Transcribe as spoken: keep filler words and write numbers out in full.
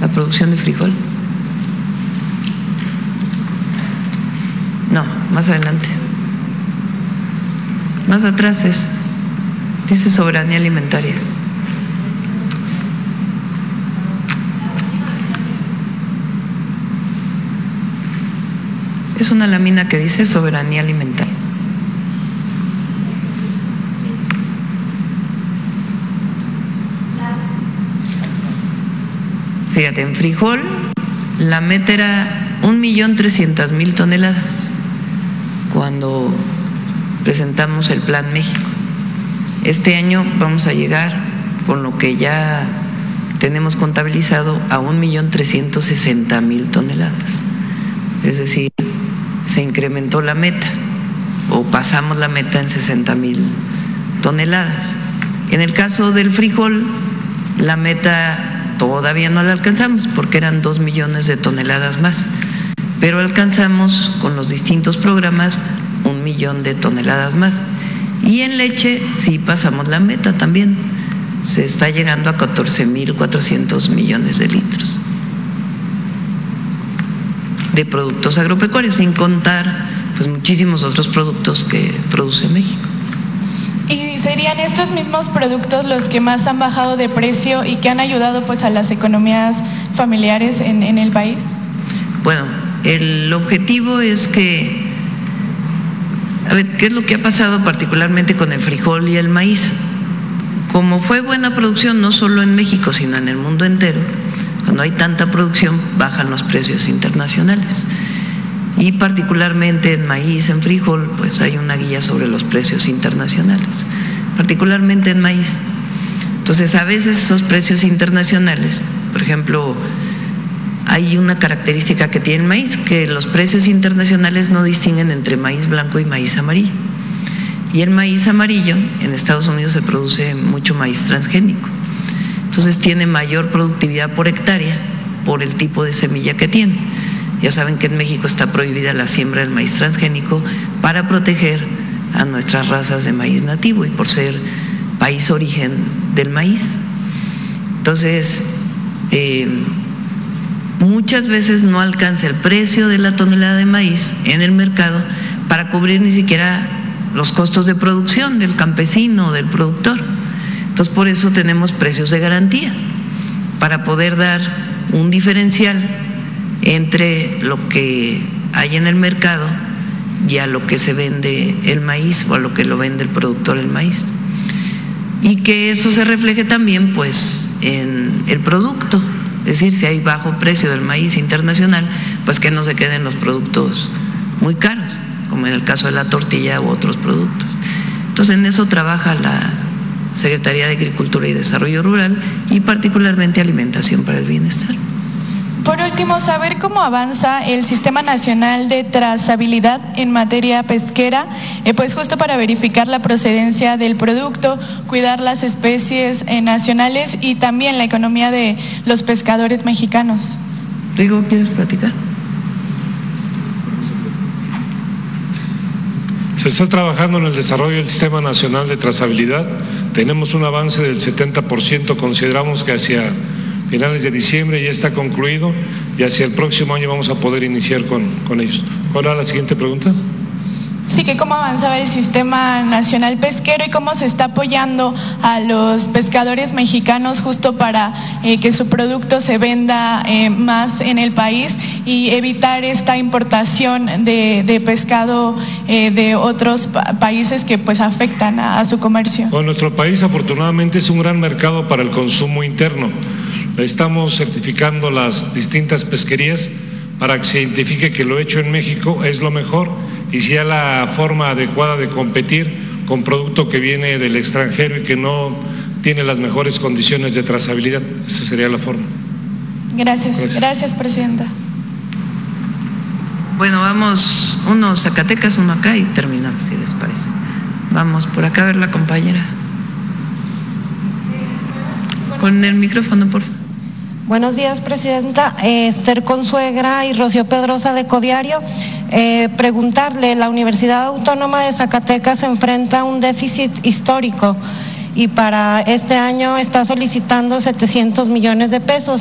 la producción de frijol. No, más adelante. Más atrás es, dice soberanía alimentaria. Es una lámina que dice soberanía alimentaria. Fíjate, en frijol la meta era un millón trescientas mil toneladas cuando presentamos el Plan México. Este año vamos a llegar con lo que ya tenemos contabilizado a un millón trescientos sesenta mil toneladas. Es decir, se incrementó la meta o pasamos la meta en sesenta mil toneladas. En el caso del frijol, la meta todavía no la alcanzamos porque eran dos millones de toneladas más, pero alcanzamos con los distintos programas un millón de toneladas más. Y en leche sí pasamos la meta también, se está llegando a catorce mil cuatrocientos millones de litros de productos agropecuarios, sin contar pues muchísimos otros productos que produce México. ¿Y serían estos mismos productos los que más han bajado de precio y que han ayudado pues a las economías familiares en, en el país? Bueno, el objetivo es que, a ver, ¿qué es lo que ha pasado particularmente con el frijol y el maíz? Como fue buena producción no solo en México, sino en el mundo entero, cuando hay tanta producción bajan los precios internacionales. Y particularmente en maíz, en frijol, pues hay una guía sobre los precios internacionales, particularmente en maíz. Entonces, a veces esos precios internacionales, por ejemplo, hay una característica que tiene el maíz, que los precios internacionales no distinguen entre maíz blanco y maíz amarillo. Y el maíz amarillo, en Estados Unidos se produce mucho maíz transgénico. Entonces tiene mayor productividad por hectárea por el tipo de semilla que tiene. Ya saben que en México está prohibida la siembra del maíz transgénico para proteger a nuestras razas de maíz nativo y por ser país origen del maíz. Entonces, eh, muchas veces no alcanza el precio de la tonelada de maíz en el mercado para cubrir ni siquiera los costos de producción del campesino, del productor. Entonces, por eso tenemos precios de garantía, para poder dar un diferencial entre lo que hay en el mercado y a lo que se vende el maíz o a lo que lo vende el productor el maíz. Y que eso se refleje también pues en el producto, es decir, si hay bajo precio del maíz internacional, pues que no se queden los productos muy caros, como en el caso de la tortilla u otros productos. Entonces, en eso trabaja la Secretaría de Agricultura y Desarrollo Rural y particularmente Alimentación para el Bienestar. Por último, saber cómo avanza el Sistema Nacional de Trazabilidad en materia pesquera, eh, pues justo para verificar la procedencia del producto, cuidar las especies eh, nacionales y también la economía de los pescadores mexicanos. Rigo, ¿quieres platicar? Se está trabajando en el desarrollo del Sistema Nacional de Trazabilidad. Tenemos un avance del setenta por ciento, consideramos que hacia finales de diciembre ya está concluido y hacia el próximo año vamos a poder iniciar con, con ellos. ¿Cuál era la siguiente pregunta? Sí, que cómo avanzaba el Sistema Nacional Pesquero y cómo se está apoyando a los pescadores mexicanos justo para eh, que su producto se venda eh, más en el país y evitar esta importación de, de pescado eh, de otros pa países que pues afectan a, a su comercio. Bueno, nuestro país afortunadamente es un gran mercado para el consumo interno. Estamos certificando las distintas pesquerías para que se identifique que lo hecho en México es lo mejor y sea la forma adecuada de competir con producto que viene del extranjero y que no tiene las mejores condiciones de trazabilidad. Esa sería la forma. Gracias, gracias, gracias Presidenta. Bueno, vamos, uno Zacatecas, uno acá y terminamos, si les parece. Vamos por acá a ver la compañera. Con el micrófono, por favor. Buenos días, Presidenta. Eh, Esther Consuegra y Rocío Pedrosa de Codiario. Eh, preguntarle, la Universidad Autónoma de Zacatecas se enfrenta a un déficit histórico y para este año está solicitando setecientos millones de pesos.